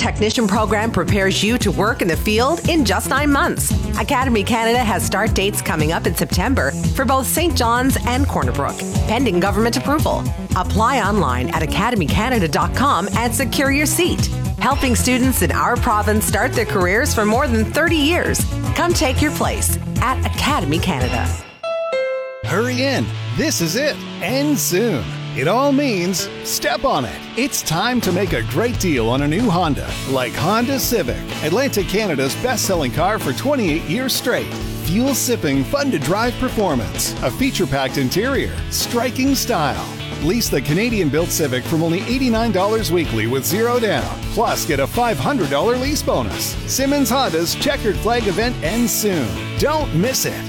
technician program prepares you to work in the field in just 9 months. Academy Canada has start dates coming up in September for both St. John's and Corner Brook, pending government approval. Apply online at academycanada.com and secure your seat. Helping students in our province start their careers for more than 30 years. Come take your place at Academy Canada. Hurry in. This is it. End soon. It all means step on it. It's time to make a great deal on a new Honda, like Honda Civic, Atlantic Canada's best-selling car for 28 years straight. Fuel-sipping, fun-to-drive performance, a feature-packed interior, striking style. Lease the Canadian-built Civic from only $89 weekly with zero down. Plus, get a $500 lease bonus. Simmons Honda's Checkered Flag event ends soon. Don't miss it.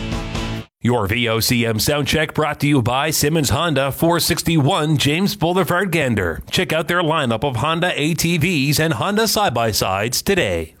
Your VOCM sound check brought to you by Simmons Honda, 461 James Boulevard, Gander. Check out their lineup of Honda ATVs and Honda side-by-sides today.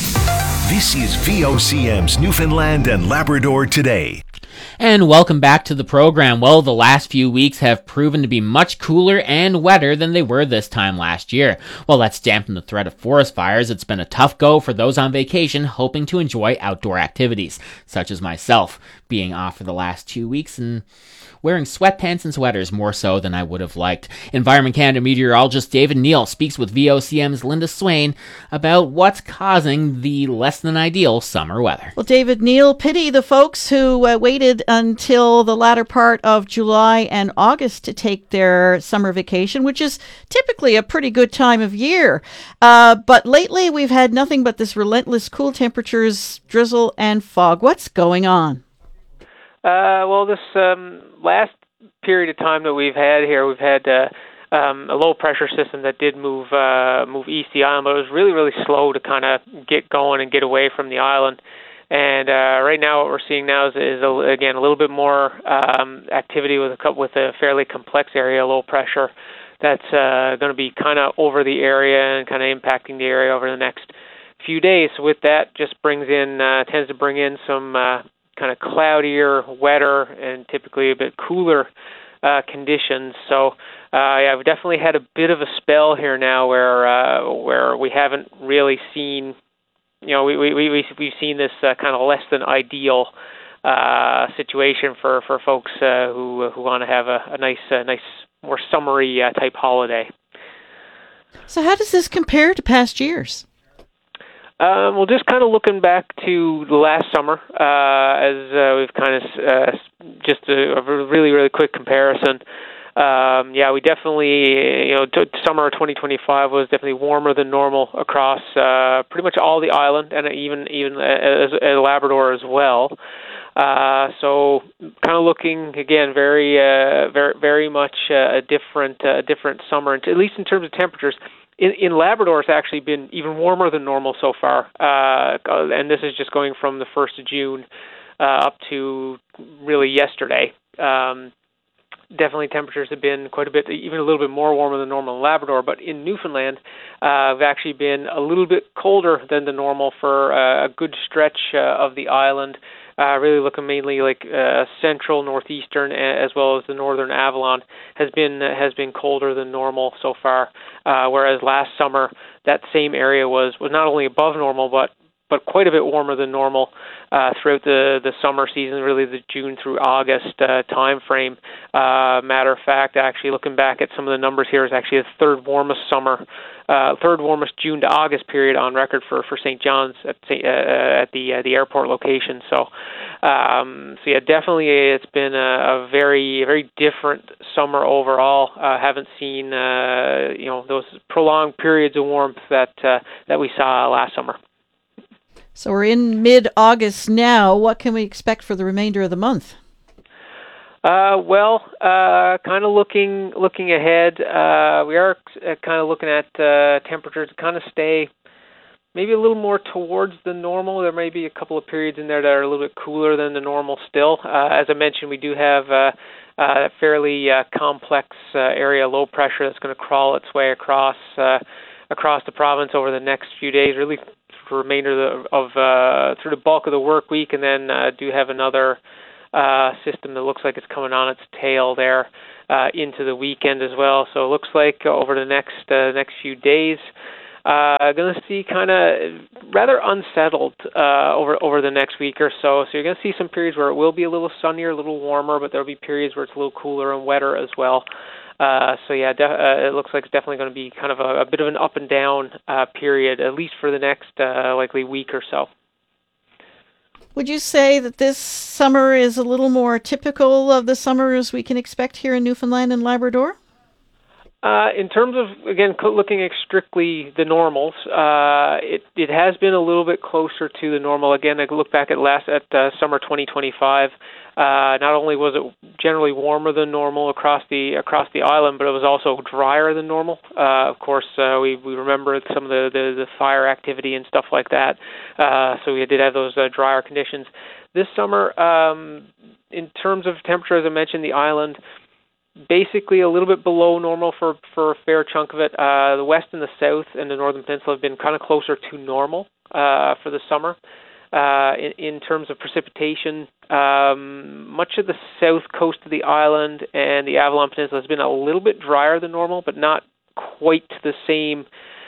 This is VOCM's Newfoundland and Labrador Today. And welcome back to the program. Well, the last few weeks have proven to be much cooler and wetter than they were this time last year. Well, that's dampened the threat of forest fires. It's been a tough go for those on vacation hoping to enjoy outdoor activities, such as myself, being off for the last 2 weeks and wearing sweatpants and sweaters more so than I would have liked. Environment Canada meteorologist David Neal speaks with VOCM's Linda Swain about what's causing the less than ideal summer weather. Well, David Neal, pity the folks who waited until the latter part of July and August to take their summer vacation, which is typically a pretty good time of year. But lately we've had nothing but this relentless cool temperatures, drizzle, and fog. What's going on? Well, this last period of time that we've had here, we've had a low pressure system that did move east the island, but it was really, really slow to kind of get going and get away from the island. And right now, what we're seeing now is again a little bit more activity with a fairly complex area, low pressure, that's going to be kind of over the area and kind of impacting the area over the next few days. So with that, just tends to bring in some kind of cloudier, wetter, and typically a bit cooler conditions. So, we've definitely had a bit of a spell here now where we haven't really seen, we've seen this kind of less than ideal situation for folks who want to have a nice, more summery type holiday. So, how does this compare to past years? Well, just kind of looking back to the last summer, as we've kind of just a really, really quick comparison. We definitely, summer of 2025 was definitely warmer than normal across pretty much all the island, and even as Labrador as well. So, kind of looking again, very much a different summer, at least in terms of temperatures. In Labrador, it's actually been even warmer than normal so far, and this is just going from the 1st of June up to really yesterday. Definitely temperatures have been quite a bit, even a little bit more warmer than normal in Labrador, but in Newfoundland, have actually been a little bit colder than the normal for a good stretch of the island. Really looking mainly like central, northeastern, as well as the northern Avalon has been colder than normal so far. Whereas last summer, that same area was not only above normal, but quite a bit warmer than normal throughout the summer season, really the June through August time frame. Matter of fact, actually looking back at some of the numbers here, is actually the third warmest June to August period on record for St. John's at the airport location. So definitely it's been a very, very different summer overall. Haven't seen those prolonged periods of warmth that we saw last summer. So we're in mid-August now. What can we expect for the remainder of the month? Kind of looking ahead, we are kind of looking at temperatures kind of stay maybe a little more towards the normal. There may be a couple of periods in there that are a little bit cooler than the normal still. As I mentioned, we do have a fairly complex area, low pressure, that's going to crawl its way across the province over the next few days, really for the remainder of through the bulk of the work week, and then do have another system that looks like it's coming on its tail there into the weekend as well. So it looks like over the next few days, Going to see kind of rather unsettled over the next week or so. So you're going to see some periods where it will be a little sunnier, a little warmer, but there'll be periods where it's a little cooler and wetter as well. It looks like it's definitely going to be kind of a bit of an up and down period, at least for the next likely week or so. Would you say that this summer is a little more typical of the summers we can expect here in Newfoundland and Labrador? In terms of, again, looking at strictly the normals, it has been a little bit closer to the normal. Again, I look back at summer 2025. Not only was it generally warmer than normal across the island, but it was also drier than normal. Of course, we remember some of the fire activity and stuff like that. So we did have those drier conditions. This summer, in terms of temperature, as I mentioned, the island basically a little bit below normal for a fair chunk of it. The west and the south and the northern peninsula have been kind of closer to normal for the summer. In terms of precipitation, much of the south coast of the island and the Avalon Peninsula has been a little bit drier than normal, but not quite to the same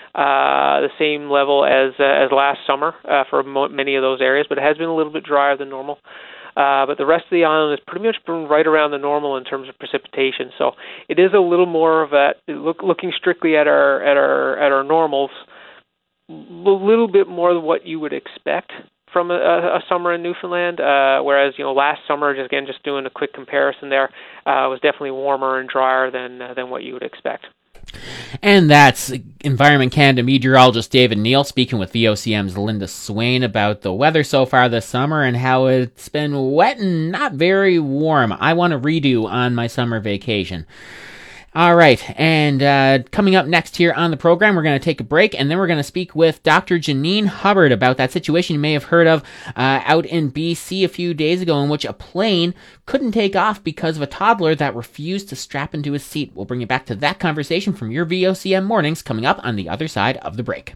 level as last summer for many of those areas. But it has been a little bit drier than normal. But the rest of the island has pretty much been right around the normal in terms of precipitation. So it is a little more of a looking strictly at our normals, a little bit more than what you would expect from a summer in Newfoundland. Whereas last summer, just doing a quick comparison there, was definitely warmer and drier than what you would expect. And that's Environment Canada meteorologist David Neal speaking with VOCM's Linda Swain about the weather so far this summer and how it's been wet and not very warm. I want to redo on my summer vacation. All right, and coming up next here on the program, we're going to take a break, and then we're going to speak with Dr. Janine Hubbard about that situation you may have heard of out in BC a few days ago in which a plane couldn't take off because of a toddler that refused to strap into his seat. We'll bring you back to that conversation from your VOCM mornings coming up on the other side of the break.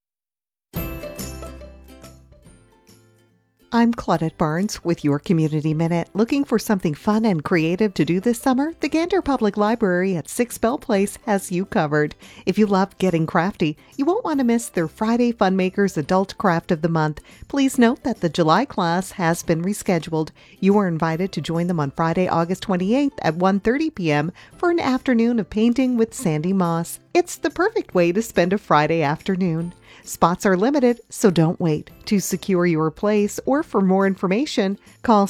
I'm Claudette Barnes with your Community Minute. Looking for something fun and creative to do this summer? The Gander Public Library at 6 Bell Place has you covered. If you love getting crafty, you won't want to miss their Friday Funmakers Adult Craft of the Month. Please note that the July class has been rescheduled. You are invited to join them on Friday, August 28th at 1:30 p.m. for an afternoon of painting with Sandy Moss. It's the perfect way to spend a Friday afternoon. Spots are limited, so don't wait. To secure your place or for more information, call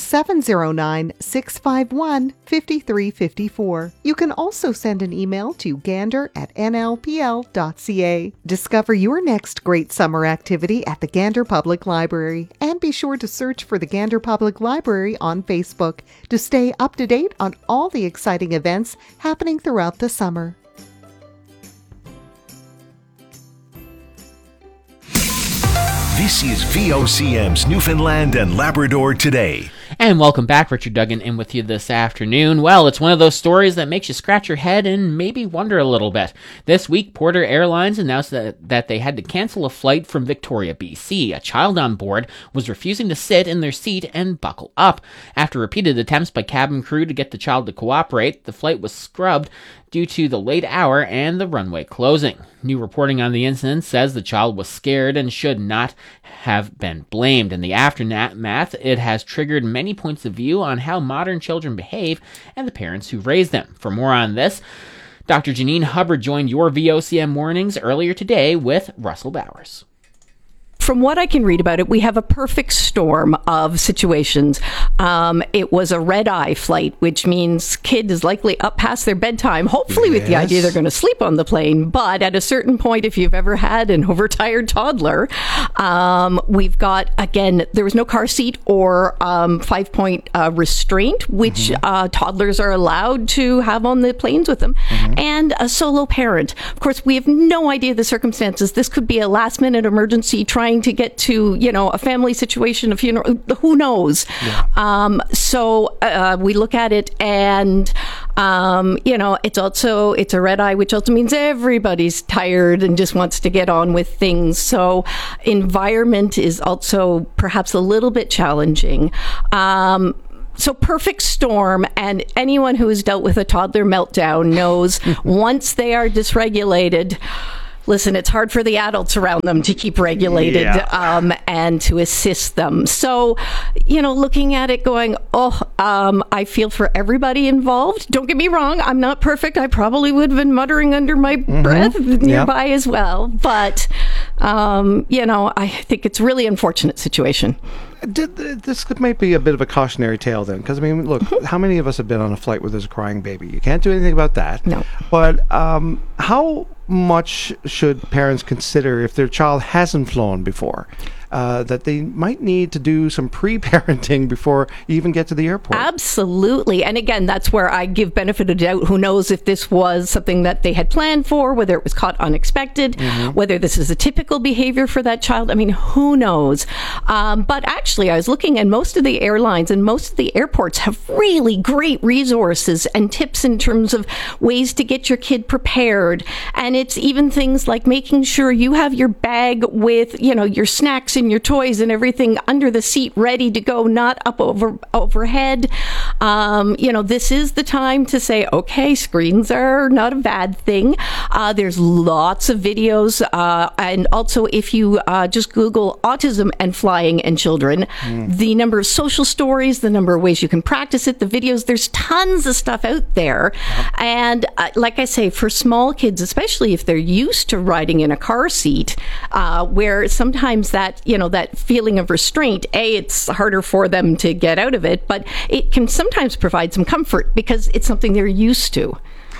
709-651-5354. You can also send an email to gander@nlpl.ca. Discover your next great summer activity at the Gander Public Library, and be sure to search for the Gander Public Library on Facebook to stay up to date on all the exciting events happening throughout the summer. This is VOCM's Newfoundland and Labrador Today. And welcome back. Richard Duggan in with you this afternoon. Well, it's one of those stories that makes you scratch your head and maybe wonder a little bit. This week, Porter Airlines announced that they had to cancel a flight from Victoria, BC. A child on board was refusing to sit in their seat and buckle up. After repeated attempts by cabin crew to get the child to cooperate, the flight was scrubbed due to the late hour and the runway closing. New reporting on the incident says the child was scared and should not have been blamed. In the aftermath, it has triggered many points of view on how modern children behave and the parents who raise them. For more on this, Dr. Janine Hubbard joined your VOCM mornings earlier today with Russell Bowers. From what I can read about it, we have a perfect storm of situations. It was a red-eye flight, which means kid is likely up past their bedtime, hopefully with the idea they're going to sleep on the plane. But at a certain point, if you've ever had an overtired toddler, we've got, again, there was no car seat or 5-point restraint, which toddlers are allowed to have on the planes with them, and a solo parent. Of course, we have no idea the circumstances. This could be a last-minute emergency trying to get to, a family situation, a funeral, who knows? Yeah. So we look at it and, it's a red eye, which also means everybody's tired and just wants to get on with things. So environment is also perhaps a little bit challenging. So perfect storm, and anyone who has dealt with a toddler meltdown knows once they are dysregulated, Listen, it's hard for the adults around them to keep regulated and to assist them. So, looking at it going, I feel for everybody involved. Don't get me wrong, I'm not perfect. I probably would have been muttering under my breath nearby as well. But, I think it's a really unfortunate situation. This might be a bit of a cautionary tale then, because look, how many of us have been on a flight where there's a crying baby? You can't do anything about that. No. But how much should parents consider if their child hasn't flown before? That they might need to do some pre-parenting before you even get to the airport. Absolutely. And again, that's where I give benefit of doubt. Who knows if this was something that they had planned for, whether it was caught unexpected, whether this is a typical behavior for that child. Who knows? But actually, I was looking, and most of the airlines and most of the airports have really great resources and tips in terms of ways to get your kid prepared. And it's even things like making sure you have your bag with, your snacks and your toys and everything under the seat ready to go, not up overhead. This is the time to say, okay, screens are not a bad thing. There's lots of videos. And also, if you just Google autism and flying and children, the number of social stories, the number of ways you can practice it, the videos, there's tons of stuff out there. And like I say, for small kids, especially if they're used to riding in a car seat, where sometimes that feeling of restraint, it's harder for them to get out of it, but it can sometimes provide some comfort because it's something they're used to.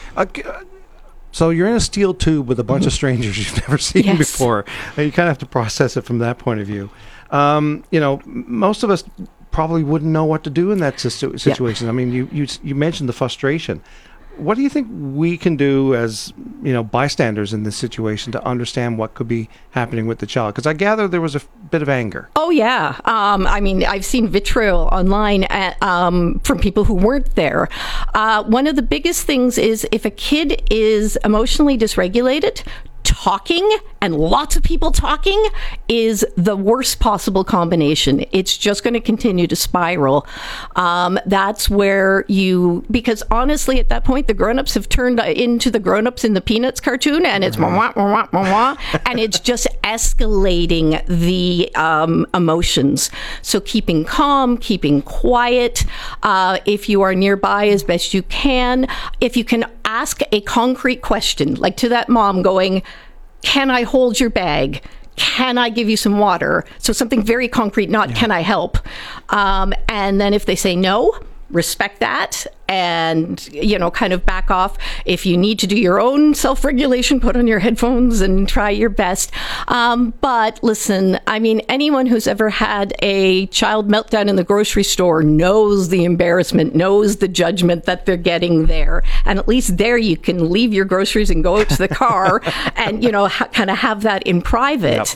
So you're in a steel tube with a bunch of strangers you've never seen before. And you kind of have to process it from that point of view. Most of us probably wouldn't know what to do in that situation. You mentioned the frustration. What do you think we can do as, bystanders in this situation to understand what could be happening with the child? Because I gather there was a bit of anger. Oh, yeah. I've seen vitriol online from people who weren't there. One of the biggest things is if a kid is emotionally dysregulated, talking and lots of people talking is the worst possible combination. It's just going to continue to spiral. That's where because honestly, at that point, the grown-ups have turned into the grown-ups in the Peanuts cartoon, and it's wah, wah, wah, wah, wah, and it's just escalating the emotions. So keeping calm, keeping quiet, if you are nearby as best you can, if you can ask a concrete question, like to that mom going, can I hold your bag? Can I give you some water? So something very concrete, not can I help? And then if they say no, respect that and, kind of back off. If you need to do your own self-regulation, put on your headphones and try your best. But listen, anyone who's ever had a child meltdown in the grocery store knows the embarrassment, knows the judgment that they're getting there. And at least there you can leave your groceries and go out to the car and, kind of have that in private. Yep.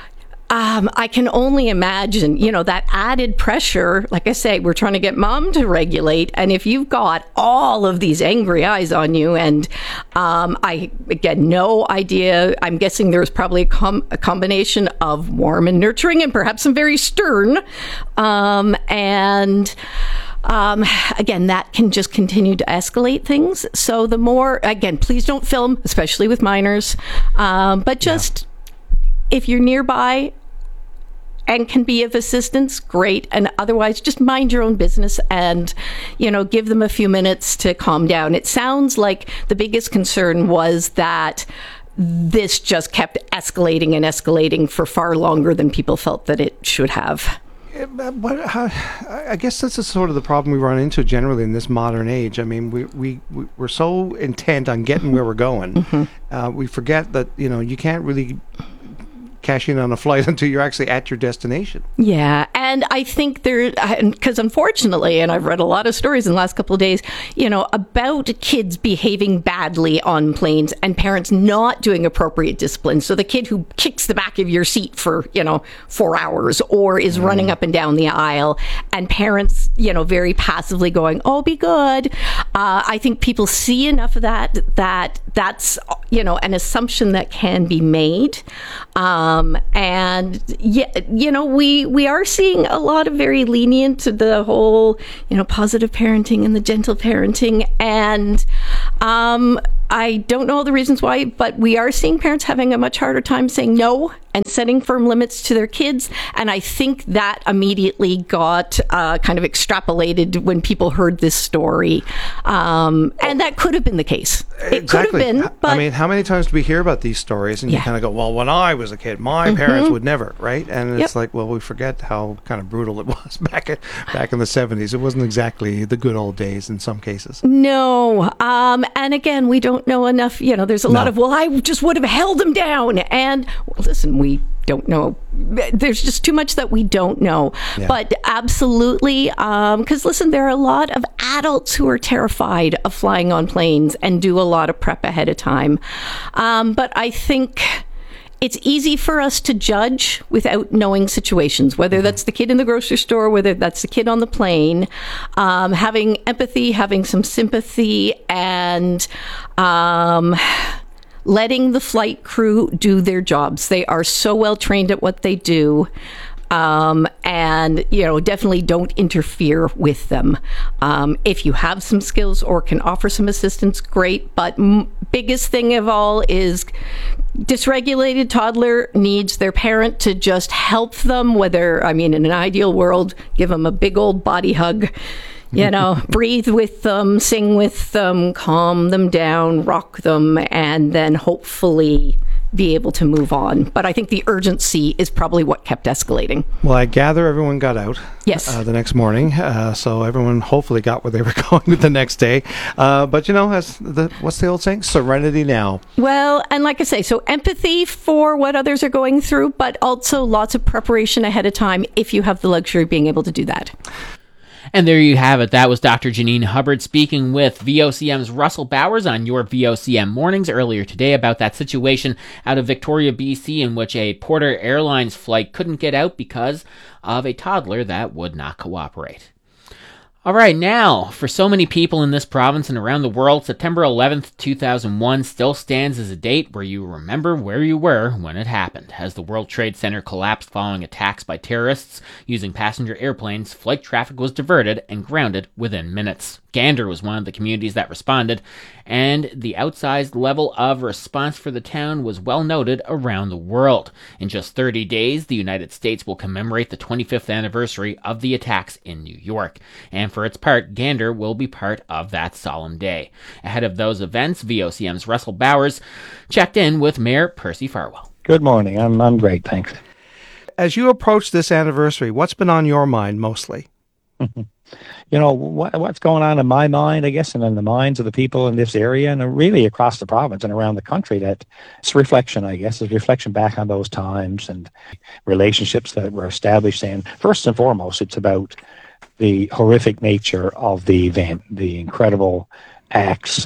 I can only imagine, that added pressure. Like I say, we're trying to get mom to regulate. And if you've got all of these angry eyes on you and I get no idea, I'm guessing there's probably a combination of warm and nurturing and perhaps some very stern. Again, that can just continue to escalate things. So the more, again, please don't film, especially with minors. But just if you're nearby and can be of assistance, great. And otherwise, just mind your own business and, give them a few minutes to calm down. It sounds like the biggest concern was that this just kept escalating and escalating for far longer than people felt that it should have. I guess this is sort of the problem we run into generally in this modern age. We're so intent on getting where we're going. We forget that, you can't really cash in on a flight until you're actually at your destination. Yeah, and I think because unfortunately, and I've read a lot of stories in the last couple of days, about kids behaving badly on planes and parents not doing appropriate discipline. So the kid who kicks the back of your seat for, 4 hours or is running up and down the aisle and parents, very passively going, oh, be good. I think people see enough of that's, an assumption that can be made. We are seeing a lot of very lenient to the whole, positive parenting and the gentle parenting. And I don't know all the reasons why, but we are seeing parents having a much harder time saying no and setting firm limits to their kids. And I think that immediately got kind of extrapolated when people heard this story. And that could have been the case. It could have been. But I mean, how many times do we hear about these stories and you kind of go, well, when I was a kid, my parents would never, right? And it's like, well, we forget how kind of brutal it was back in the 70s. It wasn't exactly the good old days in some cases. No. And again, we don't know enough. There's a lot of, well, I just would have held him down. And listen, we don't know. There's just too much that we don't know. Yeah. But absolutely, because listen, there are a lot of adults who are terrified of flying on planes and do a lot of prep ahead of time. But I think it's easy for us to judge without knowing situations, whether that's the kid in the grocery store, whether that's the kid on the plane. Having empathy, having some sympathy, and letting the flight crew do their jobs. They are so well trained at what they do. And definitely don't interfere with them. If you have some skills or can offer some assistance, great. But biggest thing of all is dysregulated toddler needs their parent to just help them, in an ideal world, give them a big old body hug. Breathe with them, sing with them, calm them down, rock them, and then hopefully be able to move on. But I think the urgency is probably what kept escalating. Well, I gather everyone got out the next morning, so everyone hopefully got where they were going the next day. But, what's the old saying? Serenity now. Well, and like I say, so empathy for what others are going through, but also lots of preparation ahead of time if you have the luxury of being able to do that. And there you have it. That was Dr. Janine Hubbard speaking with VOCM's Russell Bowers on your VOCM Mornings earlier today about that situation out of Victoria, BC, in which a Porter Airlines flight couldn't get out because of a toddler that would not cooperate. All right, now, for so many people in this province and around the world, September 11th, 2001 still stands as a date where you remember where you were when it happened. As the World Trade Center collapsed following attacks by terrorists using passenger airplanes, flight traffic was diverted and grounded within minutes. Gander was one of the communities that responded, and the outsized level of response for the town was well noted around the world. In just 30 days, the United States will commemorate the 25th anniversary of the attacks in New York. And for its part, Gander will be part of that solemn day. Ahead of those events, VOCM's Russell Bowers checked in with Mayor Percy Farwell. Good morning. I'm great, thanks. As you approach this anniversary, what's been on your mind mostly? What's going on in my mind, I guess, and in the minds of the people in this area and really across the province and around the country, that it's reflection, I guess, is reflection back on those times and relationships that were established. And first and foremost, it's about the horrific nature of the event, the incredible acts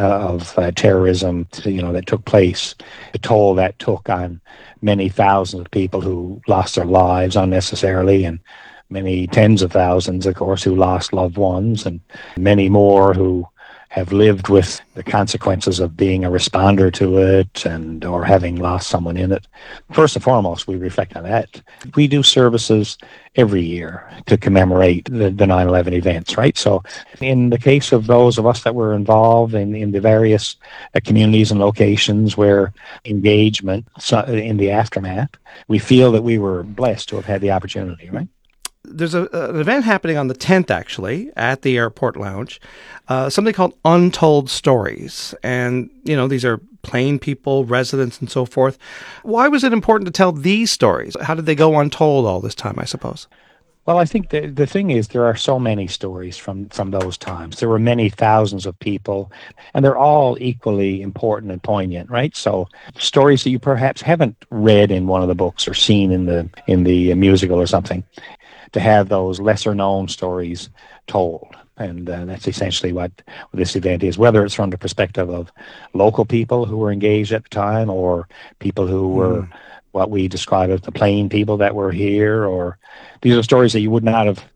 of terrorism, that took place, the toll that took on many thousands of people who lost their lives unnecessarily, and many tens of thousands, of course, who lost loved ones, and many more who have lived with the consequences of being a responder to it or having lost someone in it. First and foremost, we reflect on that. We do services every year to commemorate the 9/11 events, right? So in the case of those of us that were involved in the various communities and locations where engagement in the aftermath, we feel that we were blessed to have had the opportunity, right? There's an event happening on the 10th, actually, at the Airport Lounge, something called Untold Stories. And, these are plain people, residents, and so forth. Why was it important to tell these stories? How did they go untold all this time, I suppose? Well, I think the thing is there are so many stories from those times. There were many thousands of people, and they're all equally important and poignant, right? So stories that you perhaps haven't read in one of the books or seen in the musical or something, to have those lesser-known stories told. And that's essentially what this event is, whether it's from the perspective of local people who were engaged at the time or people who were what we describe as the plain people that were here, or these are stories that you would not have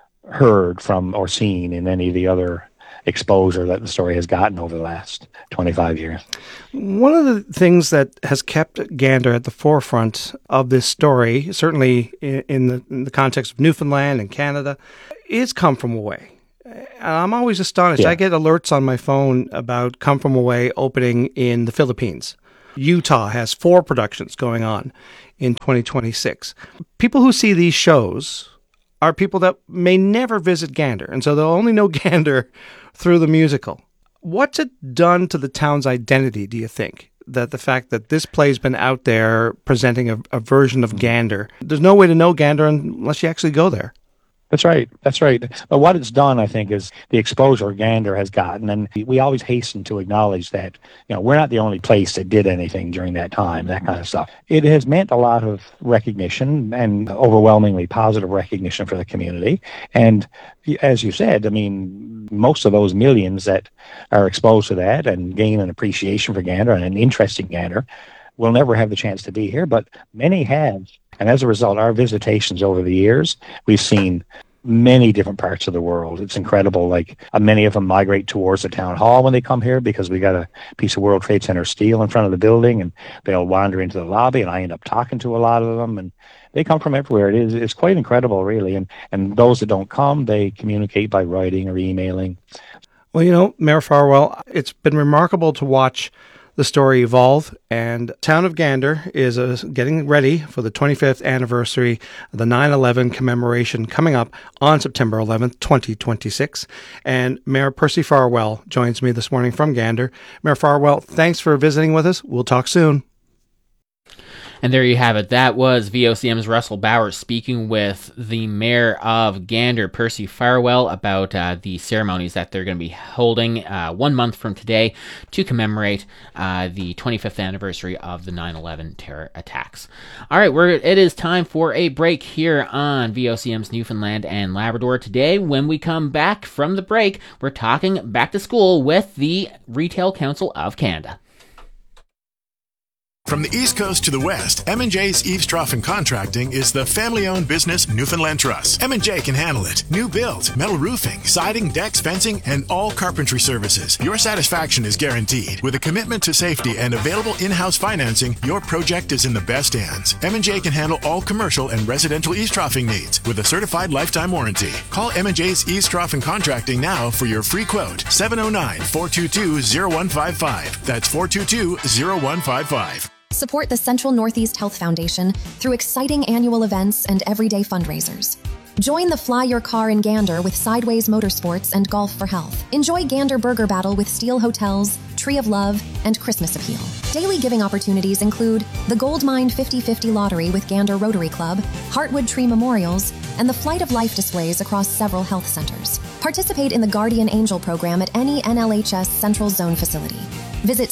heard from or seen in any of the other exposure that the story has gotten over the last 25 years. One of the things that has kept Gander at the forefront of this story, certainly in the context of Newfoundland and Canada, is come from away. I'm always astonished. Yeah. I get alerts on my phone about Come From Away opening in the Philippines. Utah has 4 productions going on in 2026. People who see these shows are people that may never visit Gander, and so they'll only know Gander through the musical. What's it done to the town's identity, do you think? That the fact that this play's been out there presenting a version of Gander. There's no way to know Gander unless you actually go there. That's right. But what it's done, I think, is the exposure Gander has gotten, and we always hasten to acknowledge that, we're not the only place that did anything during that time, that kind of stuff. It has meant a lot of recognition and overwhelmingly positive recognition for the community. And as you said, most of those millions that are exposed to that and gain an appreciation for Gander and an interest in Gander will never have the chance to be here, but many have. And as a result, our visitations over the years, we've seen many different parts of the world. It's incredible. Like many of them migrate towards the town hall when they come here because we got a piece of World Trade Center steel in front of the building, and they'll wander into the lobby, and I end up talking to a lot of them, and they come from everywhere. It's quite incredible, really. And those that don't come, they communicate by writing or emailing. Well, Mayor Farwell, it's been remarkable to watch the story evolve, and Town of Gander is getting ready for the 25th anniversary of the 9/11 commemoration coming up on September 11th, 2026. And Mayor Percy Farwell joins me this morning from Gander. Mayor Farwell, thanks for visiting with us. We'll talk soon. And there you have it. That was VOCM's Russell Bauer speaking with the mayor of Gander, Percy Farwell, about the ceremonies that they're going to be holding 1 month from today to commemorate the 25th anniversary of the 9/11 terror attacks. All right, it is time for a break here on VOCM's Newfoundland and Labrador. Today, when we come back from the break, we're talking back to school with the Retail Council of Canada. From the East Coast to the West, M&J's Eaves Trough and Contracting is the family-owned business Newfoundland Trust. M&J can handle it. New builds, metal roofing, siding, decks, fencing, and all carpentry services. Your satisfaction is guaranteed. With a commitment to safety and available in-house financing, your project is in the best hands. M&J can handle all commercial and residential eaves troughing needs with a certified lifetime warranty. Call M&J's Eaves Trough and Contracting now for your free quote. 709-422-0155. That's 422-0155. Support the Central Northeast Health Foundation through exciting annual events and everyday fundraisers. Join the Fly Your Car in Gander with Sideways Motorsports and Golf for Health. Enjoy Gander Burger Battle with Steel Hotels, Tree of Love, and Christmas Appeal. Daily giving opportunities include the Gold Mine 50/50 Lottery with Gander Rotary Club, Heartwood Tree Memorials, and the Flight of Life displays across several health centers. Participate in the Guardian Angel program at any NLHS Central Zone facility. Visit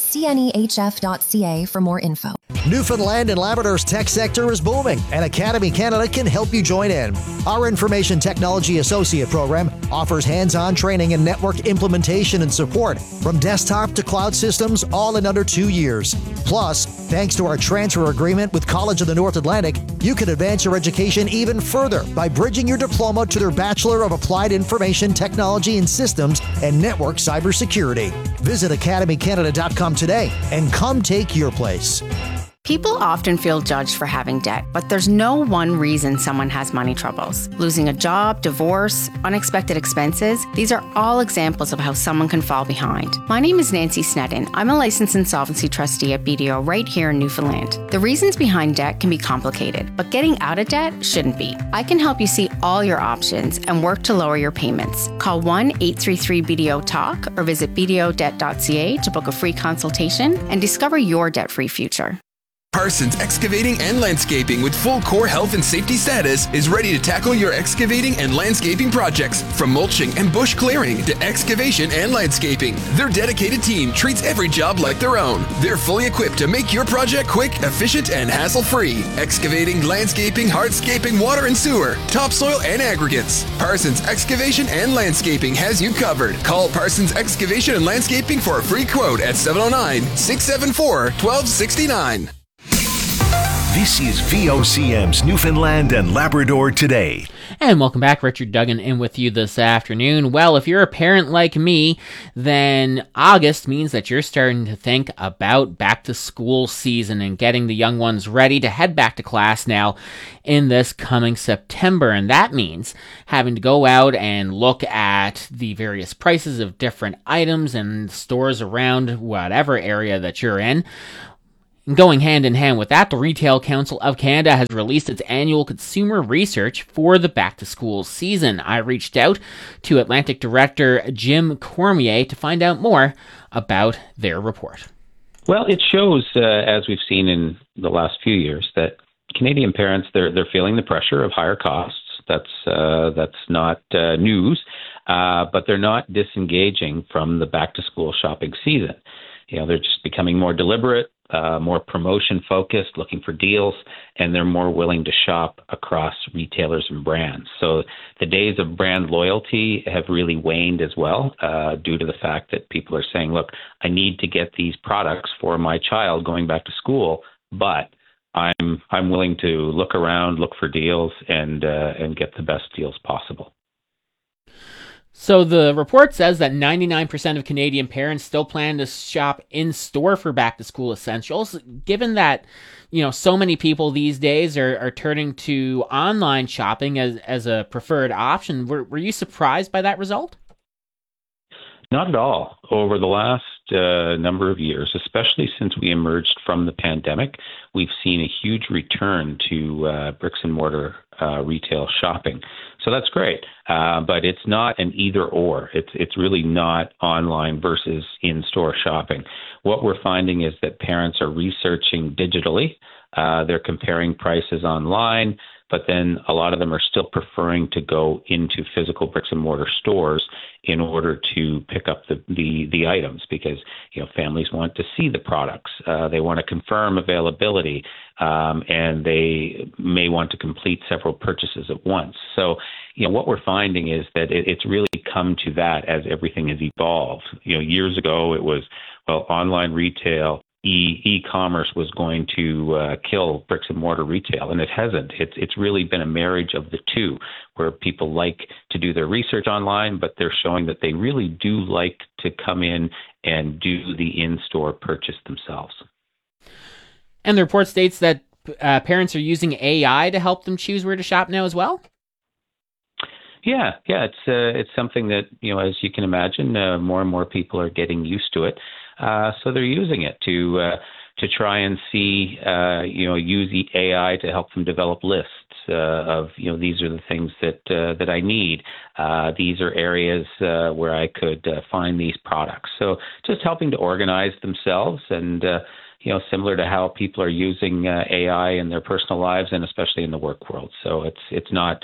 cnehf.ca for more info. Newfoundland and Labrador's tech sector is booming, and Academy Canada can help you join in. Our Information Technology Associate program offers hands-on training in network implementation and support from desktop to cloud systems, all in under 2 years. Plus, thanks to our transfer agreement with College of the North Atlantic, you can advance your education even further by bridging your diploma to their Bachelor of Applied Information Technology and Systems and Network Cybersecurity. Visit academycanada.com today and come take your place. People often feel judged for having debt, but there's no one reason someone has money troubles. Losing a job, divorce, unexpected expenses, these are all examples of how someone can fall behind. My name is Nancy Sneddon. I'm a licensed insolvency trustee at BDO right here in Newfoundland. The reasons behind debt can be complicated, but getting out of debt shouldn't be. I can help you see all your options and work to lower your payments. Call 1-833-BDO-TALK or visit bdodebt.ca to book a free consultation and discover your debt-free future. Parsons Excavating and Landscaping with full core health and safety status is ready to tackle your excavating and landscaping projects. From mulching and bush clearing to excavation and landscaping, their dedicated team treats every job like their own. They're fully equipped to make your project quick, efficient, and hassle-free. Excavating, landscaping, hardscaping, water and sewer, topsoil and aggregates. Parsons Excavation and Landscaping has you covered. Call Parsons Excavation and Landscaping for a free quote at 709-674-1269. This is VOCM's Newfoundland and Labrador Today. And welcome back, Richard Duggan in with you this afternoon. Well, if you're a parent like me, then August means that you're starting to think about back to school season and getting the young ones ready to head back to class now in this coming September. And that means having to go out and look at the various prices of different items and stores around whatever area that you're in. Going hand in hand with that, the Retail Council of Canada has released its annual consumer research for the back-to-school season. I reached out to Atlantic Director Jim Cormier to find out more about their report. Well, it shows, as we've seen in the last few years, that Canadian parents, they're feeling the pressure of higher costs. That's not news, but they're not disengaging from the back-to-school shopping season. They're just becoming more deliberate, more promotion-focused, looking for deals, and they're more willing to shop across retailers and brands. So the days of brand loyalty have really waned as well, due to the fact that people are saying, look, I need to get these products for my child going back to school, but I'm willing to look around, look for deals, and get the best deals possible. So the report says that 99% of Canadian parents still plan to shop in store for back-to-school essentials. Given that, so many people these days are turning to online shopping as a preferred option, were you surprised by that result? Not at all. Over the last number of years, especially since we emerged from the pandemic, we've seen a huge return to bricks and mortar retail shopping. So that's great, but it's not an either or. It's really not online versus in-store shopping. What we're finding is that parents are researching digitally. They're comparing prices online, but then a lot of them are still preferring to go into physical bricks and mortar stores in order to pick up the items, because families want to see the products. They want to confirm availability, and they may want to complete several purchases at once. So what we're finding is that it's really come to that as everything has evolved. Years ago it was, online retail, e-commerce was going to kill bricks and mortar retail, and it hasn't. It's really been a marriage of the two, where people like to do their research online, but they're showing that they really do like to come in and do the in-store purchase themselves. And the report states that parents are using AI to help them choose where to shop now as well? Yeah, it's something that, as you can imagine, more and more people are getting used to it. So they're using it to try and see, use the AI to help them develop lists of, these are the things that I need. These are areas where I could find these products. So just helping to organize themselves, and similar to how people are using AI in their personal lives and especially in the work world. So it's not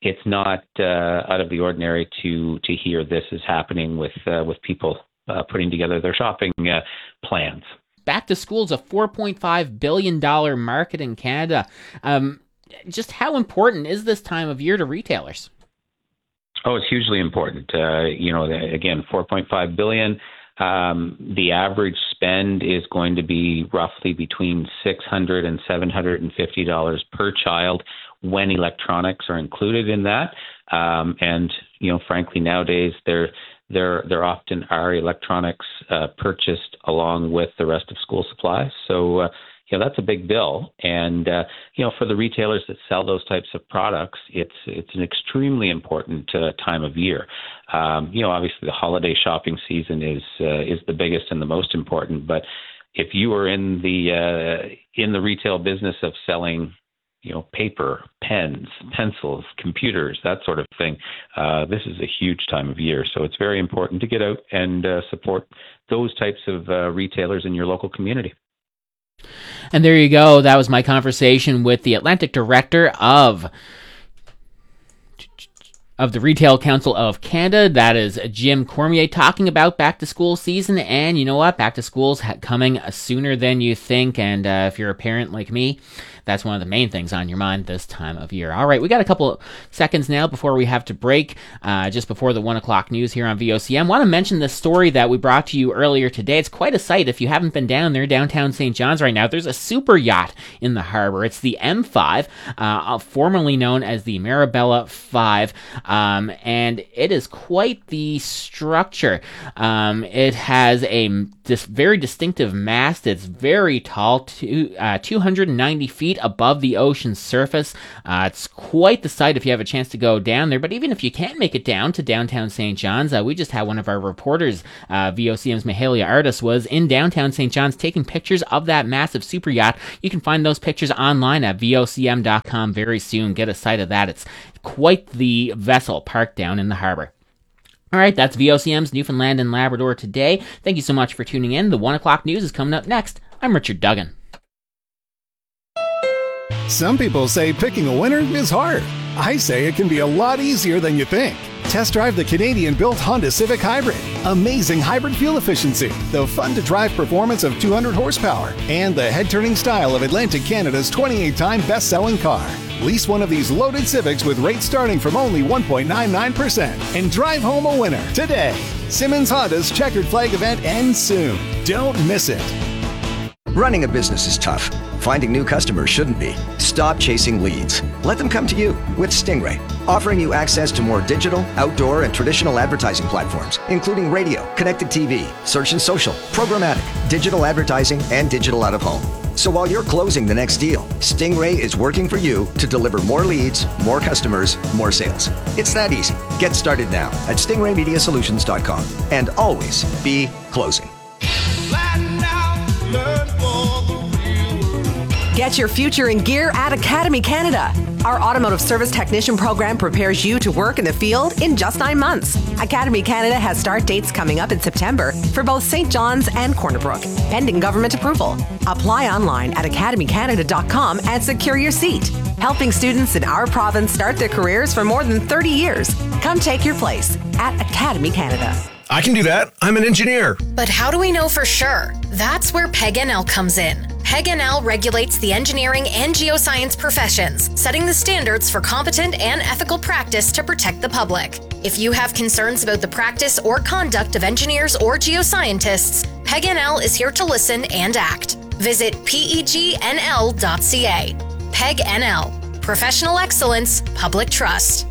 out of the ordinary to hear this is happening with people putting together their shopping plans. Back to school is a $4.5 billion market in Canada. Just how important is this time of year to retailers? Oh, it's hugely important. Again, $4.5 billion. The average spend is going to be roughly between $600 and $750 per child when electronics are included in that. And frankly, nowadays there often are electronics purchased along with the rest of school supplies. So that's a big bill. And for the retailers that sell those types of products, it's an extremely important time of year. Obviously the holiday shopping season is the biggest and the most important. But if you are in the retail business of selling paper, pens, pencils, computers, that sort of thing, this is a huge time of year. So it's very important to get out and support those types of retailers in your local community. And there you go. That was my conversation with the Atlantic Director of the Retail Council of Canada. That is Jim Cormier, talking about back-to-school season. And you know what? Back-to-school's coming sooner than you think. And if you're a parent like me, that's one of the main things on your mind this time of year. All right, we got a couple seconds now before we have to break, just before the 1 o'clock news here on VOCM. Want to mention this story that we brought to you earlier today. It's quite a sight if you haven't been down there, downtown St. John's right now. There's a super yacht in the harbor. It's the M5, formerly known as the Marabella 5, and it is quite the structure. It has this very distinctive mast. It's very tall, 290 feet above the ocean's surface. It's quite the sight if you have a chance to go down there, but even if you can't make it down to downtown St. John's, we just had one of our reporters, VOCM's Mahalia Artis, was in downtown St. John's taking pictures of that massive super yacht. You can find those pictures online at vocm.com very soon. Get a sight of that. It's quite the vessel parked down in the harbor. All right, that's VOCM's Newfoundland and Labrador today. Thank you so much for tuning in. The 1 o'clock news is coming up next. I'm Richard Duggan. Some people say picking a winner is hard. I say it can be a lot easier than you think. Test drive the Canadian-built Honda Civic Hybrid. Amazing hybrid fuel efficiency, the fun-to-drive performance of 200 horsepower, and the head-turning style of Atlantic Canada's 28-time best-selling car. Lease one of these loaded Civics with rates starting from only 1.99% and drive home a winner today. Simmons Honda's Checkered Flag event ends soon. Don't miss it. Running a business is tough. Finding new customers shouldn't be. Stop chasing leads. Let them come to you with Stingray, offering you access to more digital, outdoor, and traditional advertising platforms, including radio, connected TV, search and social, programmatic, digital advertising, and digital out-of-home. So while you're closing the next deal, Stingray is working for you to deliver more leads, more customers, more sales. It's that easy. Get started now at stingraymediasolutions.com and always be closing. Get your future in gear at Academy Canada. Our automotive service technician program prepares you to work in the field in just 9 months. Academy Canada has start dates coming up in September for both St. John's and Corner Brook, pending government approval. Apply online at academycanada.com and secure your seat. Helping students in our province start their careers for more than 30 years. Come take your place at Academy Canada. I can do that. I'm an engineer. But how do we know for sure? That's where PEG-NL comes in. PEG-NL regulates the engineering and geoscience professions, setting the standards for competent and ethical practice to protect the public. If you have concerns about the practice or conduct of engineers or geoscientists, PEG-NL is here to listen and act. Visit pegnl.ca. PEG-NL. Professional excellence, public trust.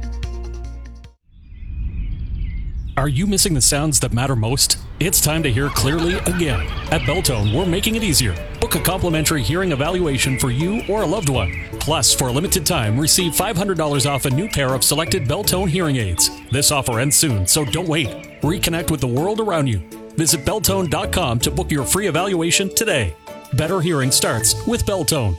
Are you missing the sounds that matter most? It's time to hear clearly again. At Beltone, we're making it easier. Book a complimentary hearing evaluation for you or a loved one. Plus, for a limited time, receive $500 off a new pair of selected Beltone hearing aids. This offer ends soon, so don't wait. Reconnect with the world around you. Visit Beltone.com to book your free evaluation today. Better hearing starts with Beltone.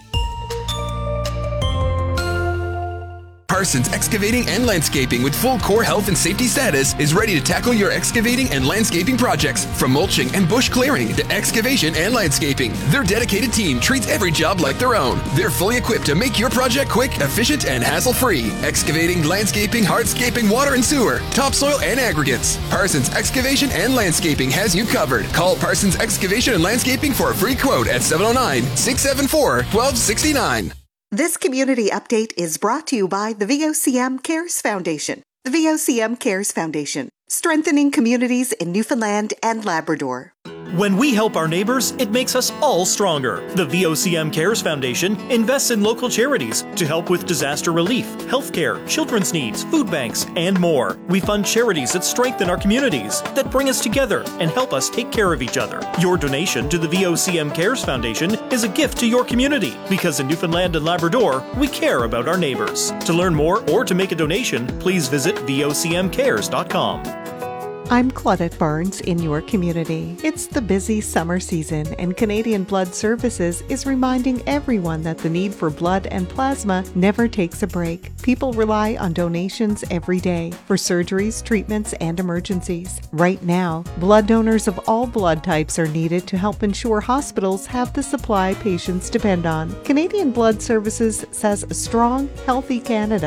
Parsons Excavating and Landscaping with full core health and safety status is ready to tackle your excavating and landscaping projects. From mulching and bush clearing to excavation and landscaping, their dedicated team treats every job like their own. They're fully equipped to make your project quick, efficient, and hassle-free. Excavating, landscaping, hardscaping, water and sewer, topsoil, and aggregates. Parsons Excavation and Landscaping has you covered. Call Parsons Excavation and Landscaping for a free quote at 709-674-1269. This community update is brought to you by the VOCM Cares Foundation. The VOCM Cares Foundation, strengthening communities in Newfoundland and Labrador. When we help our neighbors, it makes us all stronger. The VOCM Cares Foundation invests in local charities to help with disaster relief, healthcare, children's needs, food banks, and more. We fund charities that strengthen our communities, that bring us together and help us take care of each other. Your donation to the VOCM Cares Foundation is a gift to your community, because in Newfoundland and Labrador, we care about our neighbors. To learn more or to make a donation, please visit vocmcares.com. I'm Claudette Barnes in your community. It's the busy summer season, and Canadian Blood Services is reminding everyone that the need for blood and plasma never takes a break. People rely on donations every day for surgeries, treatments, and emergencies. Right now, blood donors of all blood types are needed to help ensure hospitals have the supply patients depend on. Canadian Blood Services says a strong, healthy Canada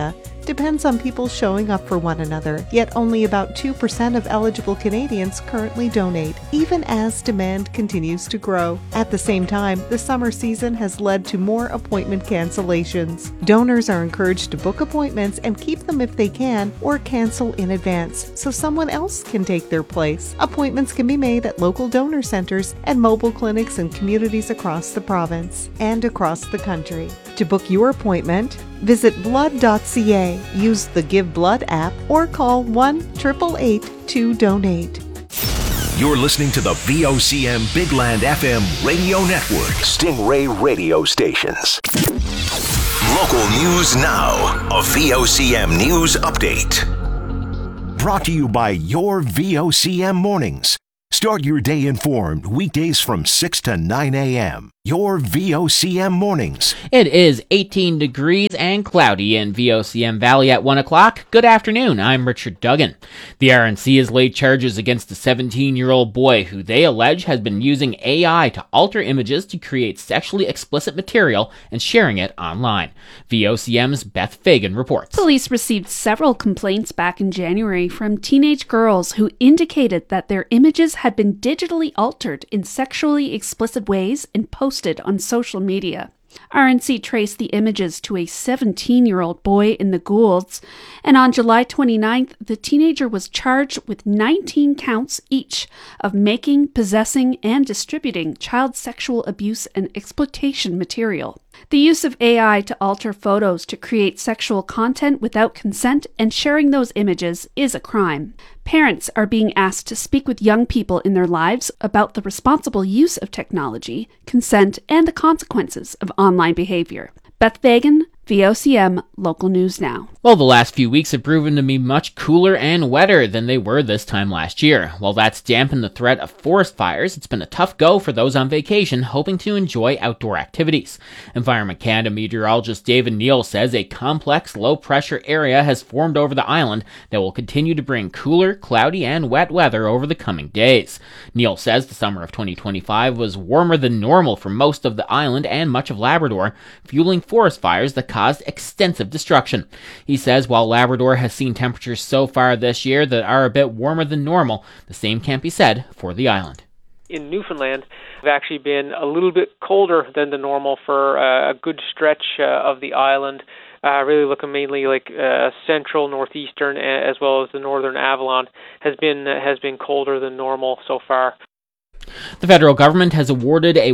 depends on people showing up for one another, yet only about 2% of eligible Canadians currently donate, even as demand continues to grow. At the same time, the summer season has led to more appointment cancellations. Donors are encouraged to book appointments and keep them if they can, or cancel in advance so someone else can take their place. Appointments can be made at local donor centers and mobile clinics in communities across the province and across the country. To book your appointment, visit blood.ca, use the Give Blood app, or call 1-888-2DONATE. You're listening to the VOCM Bigland FM radio network. Stingray radio stations. Local news now. A VOCM news update. Brought to you by your VOCM mornings. Start your day informed weekdays from 6 to 9 a.m. Your VOCM mornings. It is 18 degrees and cloudy in VOCM Valley at 1 o'clock. Good afternoon, I'm Richard Duggan. The RNC has laid charges against a 17-year-old boy who they allege has been using AI to alter images to create sexually explicit material and sharing it online. VOCM's Beth Fagan reports. Police received several complaints back in January from teenage girls who indicated that their images had been digitally altered in sexually explicit ways and posted on social media. RNC traced the images to a 17-year-old boy in the Goulds, and on July 29th, the teenager was charged with 19 counts each of making, possessing, and distributing child sexual abuse and exploitation material. The use of AI to alter photos to create sexual content without consent and sharing those images is a crime. Parents are being asked to speak with young people in their lives about the responsible use of technology, consent, and the consequences of online behavior. Beth Fagan, VOCM Local News Now. Well, the last few weeks have proven to be much cooler and wetter than they were this time last year. While that's dampened the threat of forest fires, it's been a tough go for those on vacation hoping to enjoy outdoor activities. Environment Canada meteorologist David Neal says a complex low-pressure area has formed over the island that will continue to bring cooler, cloudy, and wet weather over the coming days. Neal says the summer of 2025 was warmer than normal for most of the island and much of Labrador, fueling forest fires that caused extensive destruction. He says while Labrador has seen temperatures so far this year that are a bit warmer than normal, the same can't be said for the island. In Newfoundland, it's actually been a little bit colder than the normal for a good stretch of the island. Really looking mainly like central, northeastern, as well as the northern Avalon has been colder than normal so far. The federal government has awarded a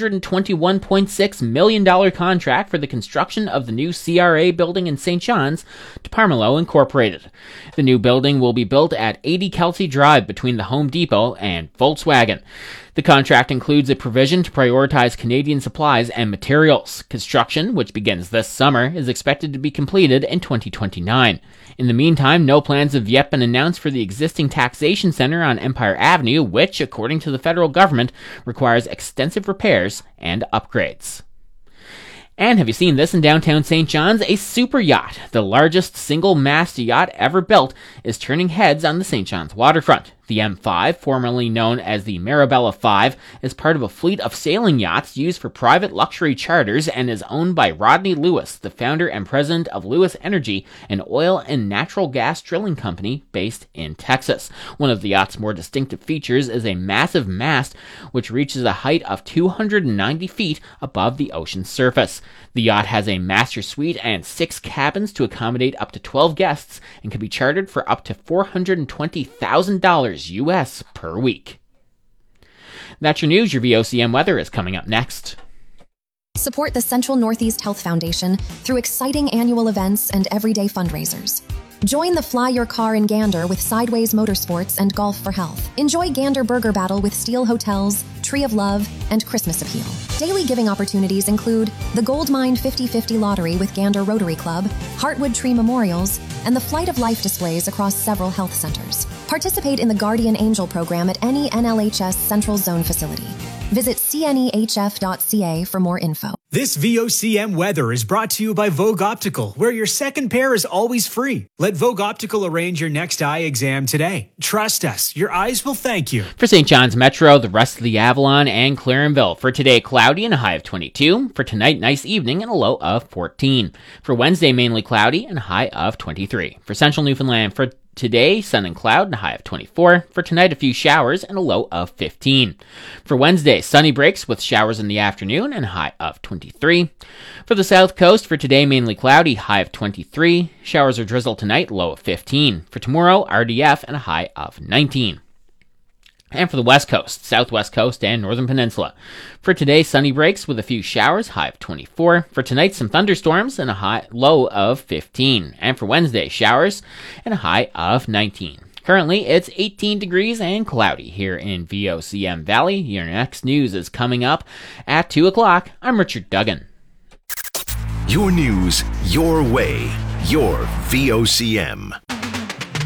$121.6 million contract for the construction of the new CRA building in St. John's to Parmelo Incorporated. The new building will be built at 80 Kelsey Drive between the Home Depot and Volkswagen. The contract includes a provision to prioritize Canadian supplies and materials. Construction, which begins this summer, is expected to be completed in 2029. In the meantime, no plans have yet been announced for the existing taxation center on Empire Avenue, which, according to the federal government, requires extensive repairs and upgrades. And have you seen this in downtown St. John's? A super yacht, the largest single-mast yacht ever built, is turning heads on the St. John's waterfront. The M5, formerly known as the Marabella 5, is part of a fleet of sailing yachts used for private luxury charters and is owned by Rodney Lewis, the founder and president of Lewis Energy, an oil and natural gas drilling company based in Texas. One of the yacht's more distinctive features is a massive mast which reaches a height of 290 feet above the ocean's surface. The yacht has a master suite and 6 cabins to accommodate up to 12 guests and can be chartered for up to $420,000 US per week. That's your news. Your VOCM weather is coming up next. Support the Central Northeast Health Foundation through exciting annual events and everyday fundraisers. Join the Fly Your Car in Gander with Sideways Motorsports and Golf for Health. Enjoy Gander Burger Battle with Steel Hotels, Tree of Love, and Christmas Appeal. Daily giving opportunities include the Goldmine 50/50 Lottery with Gander Rotary Club, Heartwood Tree Memorials, and the Flight of Life displays across several health centers. Participate in the Guardian Angel program at any NLHS Central Zone facility. Visit cnehf.ca for more info. This VOCM weather is brought to you by Vogue Optical, where your second pair is always free. Let Vogue Optical arrange your next eye exam today. Trust us, your eyes will thank you. For St. John's Metro, the rest of the Avalon, and Clarenville. For today, cloudy and a high of 22. For tonight, nice evening and a low of 14. For Wednesday, mainly cloudy and a high of 23. For Central Newfoundland, for today, sun and cloud and a high of 24. For tonight, a few showers and a low of 15. For Wednesday, sunny breaks with showers in the afternoon and a high of 23. For the South Coast, for today, mainly cloudy, high of 23. Showers or drizzle tonight, low of 15. For tomorrow, RDF and a high of 19. And for the West Coast, Southwest Coast, and Northern Peninsula. For today, sunny breaks with a few showers, high of 24. For tonight, some thunderstorms and a low of 15. And for Wednesday, showers and a high of 19. Currently, it's 18 degrees and cloudy here in VOCM Valley. Your next news is coming up at 2 o'clock. I'm Richard Duggan. Your news, your way, your VOCM.